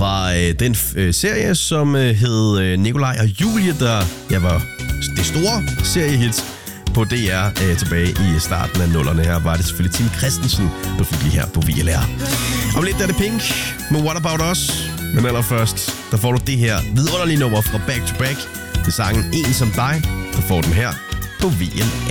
fra den serie, som hed Nikolaj og Julie, der var det store seriehit på DR tilbage i starten af 00'erne. Her var det selvfølgelig Tim Christensen, der fik lige her på VLR. Om lidt er det Pink med What About Us. Men allerførst, der får du det her vidunderlige nummer fra Back to Back. Det er sangen En som dig, der får den her på VLR.